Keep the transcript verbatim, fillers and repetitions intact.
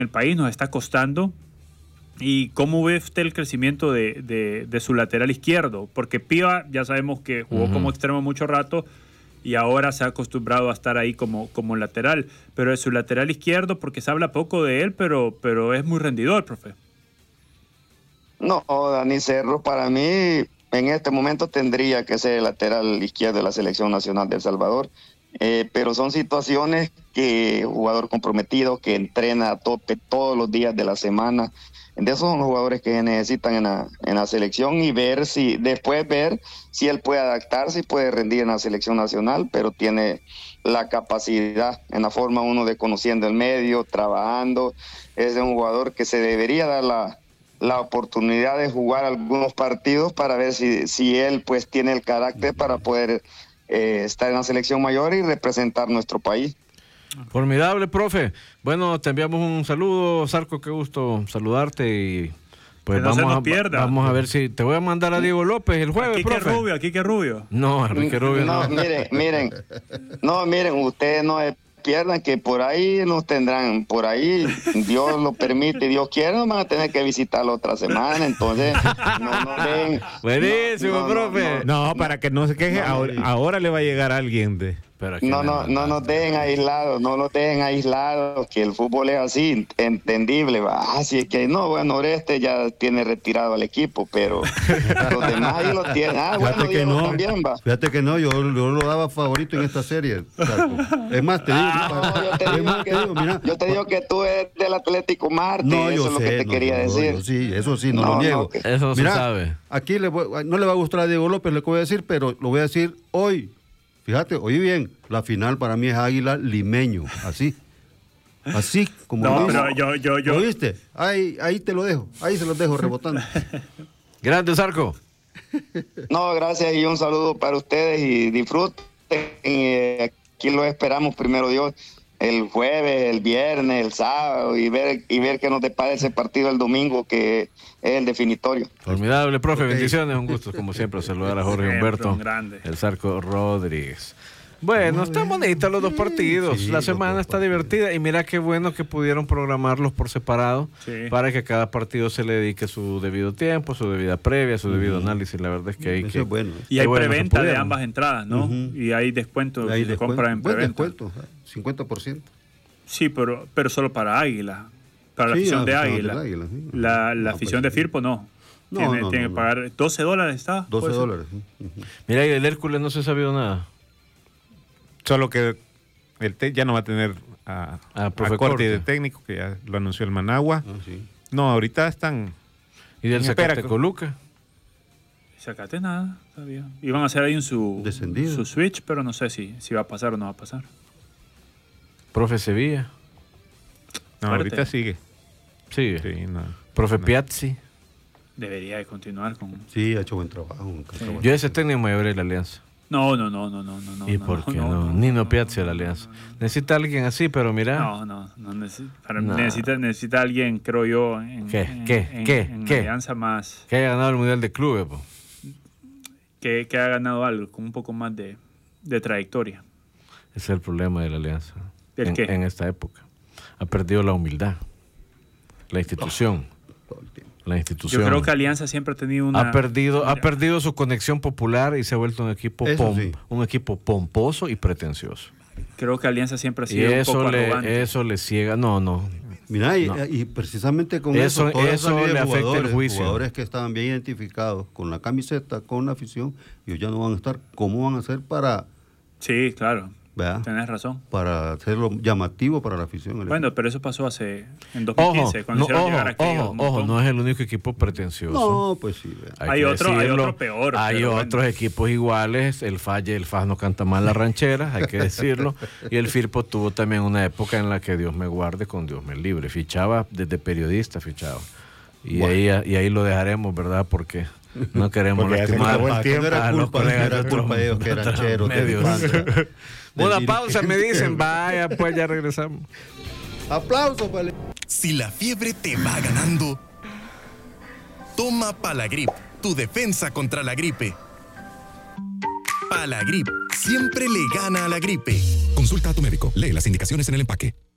el país, nos está costando. ¿Y cómo ve usted el crecimiento de, de, de su lateral izquierdo? Porque Piva ya sabemos que jugó uh-huh. como extremo mucho rato y ahora se ha acostumbrado a estar ahí como, como lateral. Pero de su lateral izquierdo, porque se habla poco de él, pero, pero es muy rendidor, profe. No, Dani Cerro, para mí, en este momento tendría que ser el lateral izquierdo de la Selección Nacional de El Salvador. Eh, pero son situaciones que jugador comprometido, que entrena a tope todos los días de la semana. De esos son los jugadores que necesitan en la, en la selección y ver si, después ver si él puede adaptarse y puede rendir en la selección nacional, pero tiene la capacidad en la forma uno de conociendo el medio, trabajando. Es un jugador que se debería dar la, la oportunidad de jugar algunos partidos para ver si, si él pues tiene el carácter para poder eh, estar en la selección mayor y representar nuestro país. Formidable, profe. Bueno, te enviamos un saludo, Zarco, qué gusto saludarte y pues no vamos, a, pierda. vamos a ver si te voy a mandar a Diego López el jueves, aquí profe. Que Rubio, aquí que Rubio. No, Enrique Rubio no. No, miren, miren, no, miren, ustedes no pierdan que por ahí nos tendrán, por ahí Dios lo permite, Dios quiere, nos van a tener que visitar la otra semana, entonces no nos den. Buenísimo, no, no, profe. No, no, no, para que no se queje, no, ahora, ahora le va a llegar alguien de... No, no, no nos dejen aislados, no nos dejen aislados, que el fútbol es así, entendible, va. Así es que no, bueno, Oreste ya tiene retirado al equipo, pero los demás ahí lo tienen. Ah, fíjate bueno, que Diego no, también va. Fíjate que no, yo, yo lo daba favorito en esta serie. Es más, te digo, ah, no, yo, te digo más, que, te digo mira, yo te digo que tú eres del Atlético Marte, no, eso yo es lo sé, que te no, quería no, decir. Yo, sí, eso sí, no, no lo niego. No, que... Eso mira, se sabe. Aquí le voy, no le va a gustar a Diego López lo que voy a decir, pero lo voy a decir hoy. Fíjate, oí bien, la final para mí es Águila Limeño, así. Así como no, lo pero yo, yo, yo... ¿Oíste? Ahí, ahí te lo dejo, ahí se los dejo rebotando. Grande, Zarco. No, gracias y un saludo para ustedes y disfruten. Y aquí lo esperamos, primero Dios, el jueves, el viernes, el sábado y ver y ver qué nos depara ese partido el domingo que es el definitorio. Formidable, profe, okay. Bendiciones, un gusto como siempre saludar a Jorge Humberto, el Zarco Rodríguez. Bueno, Muy están bonitos los dos partidos, sí, la semana está partidos. divertida y mira qué bueno que pudieron programarlos por separado sí. para que cada partido se le dedique su debido tiempo, su debida previa, su debido uh-huh. análisis. La verdad es que hay Eso que... es bueno. Y hay bueno, preventa de ambas entradas, ¿no? Uh-huh. Y hay descuento hay si se compra en preventa. Descuento, cincuenta por ciento. Sí, pero, pero solo para Águila, para la sí, afición de Águila. Águila sí. La, la no, afición pues, de Firpo no. No, tiene, no, tiene no, que pagar no. doce dólares, ¿está? doce dólares. Uh-huh. Mira, y del Hércules no se ha sabido nada. Solo que el te ya no va a tener a, a, a corte de técnico, que ya lo anunció el Managua. Ah, sí. No, ahorita están... ¿Y del Zacatecoluca? Zacate nada, todavía. Iban a hacer ahí un su, su switch, pero no sé si, si va a pasar o no va a pasar. Profe Sevilla. No, Fuerte. ahorita sigue. Sigue. Sí, no, Profe no. Piazzi. Debería de continuar con... Sí, ha hecho buen trabajo. Sí. Yo ese técnico me llevaré la Alianza. No, no, no, no, no, no. ¿Y no, por qué no? no? no Nino no, Piazzi a no, la Alianza. No, no, no. Necesita alguien así, pero mira. No, no, no necesita, para no. necesita, necesita alguien, creo yo, en, ¿Qué? En, ¿Qué? En, ¿Qué? en ¿Qué? Alianza más. Que haya ganado el Mundial de Clubes, po. Que, que haya ganado algo, con un poco más de, de trayectoria. Ese es el problema de la Alianza. ¿El en, qué? En esta época. Ha perdido la humildad. La institución. La institución. Yo creo que Alianza siempre ha tenido una... Ha perdido, ha perdido su conexión popular y se ha vuelto un equipo, pom, sí. un equipo pomposo y pretencioso. Creo que Alianza siempre ha sido y un eso poco le, arrogante. Eso le ciega. No, no. Mira, y, no. y precisamente con eso, eso, toda eso le afecta el juicio. Jugadores que estaban bien identificados con la camiseta, con la afición, y ya no van a estar. ¿Cómo van a hacer para...? Sí, claro. ¿Verdad? Tenés razón. Para hacerlo llamativo para la afición. Bueno, pero eso pasó hace en dos mil quince, ojo, cuando no, hicieron ojo, llegar a ojo, ojo, no es el único equipo pretencioso. No, pues sí. Hay, hay, otro, hay otro peor. Hay otros bueno. equipos iguales. El Falle, el F A S no canta mal las rancheras, hay que decirlo. Y el Firpo tuvo también una época en la que Dios me guarde, con Dios me libre. Fichaba desde periodista, fichaba. Y, bueno. ahí, y ahí lo dejaremos, ¿verdad? Porque... No queremos Porque lastimar a, tiempo, era a los culpa, colegas era culpa de ellos que eran cheros. Una pausa, me dicen. Vaya, pues ya regresamos. Aplausos, vale. Si la fiebre te va ganando, toma Palagrip, tu defensa contra la gripe. Palagrip siempre le gana a la gripe. Consulta a tu médico. Lee las indicaciones en el empaque.